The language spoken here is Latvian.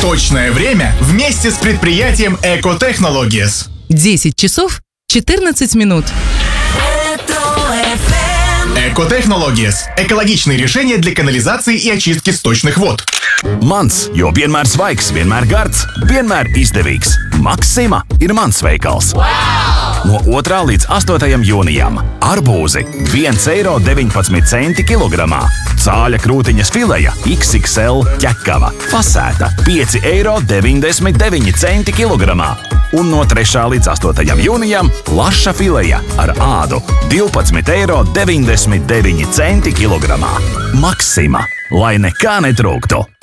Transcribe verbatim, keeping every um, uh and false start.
Точное время вместе с предприятием Экотехнологиес. десять часов четырнадцать минут. Экотехнологиес – экологичные решения для канализации и очистки сточных вод. Mans, jo vienmēr svaigs, vienmēr gards, vienmēr izdevīgs. Maksima ir mans veikals. Wow! No otrā līdz astotajam jūnijam arbūzi viens eiro deviņpadsmit centi kilogramā. Cāļa krūtiņas fileja iks iks el ķekava fasēta pieci eiro deviņdesmit deviņi centi kilogramā. Un no trešā līdz astotajam jūnijam laša fileja ar ādu divpadsmit eiro deviņdesmit deviņi centi kilogramā. Maksima, lai nekā netrūktu.